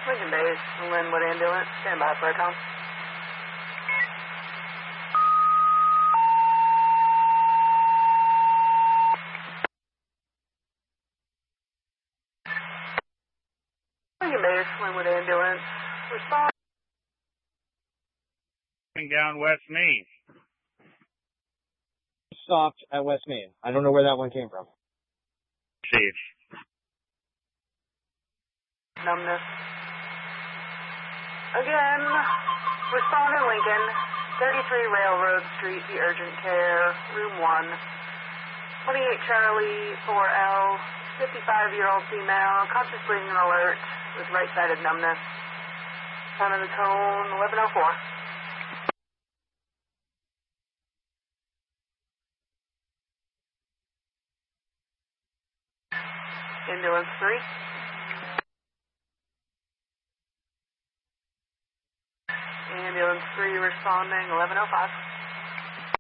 Lincoln Base, Linwood Ambulance, stand by for a call. Lincoln Base, Linwood Ambulance, respond. Down West Main. Stopped at West Main. I don't know where that one came from. Safe. Numbness. Again, respond to Lincoln, 33 Railroad Street, the urgent care, room 1. 28 Charlie, 4L, 55-year-old female, conscious breathing and alert, with right-sided numbness. Sound of the tone, 1104. Ambulance 3. Ambulance 3 responding, 1105.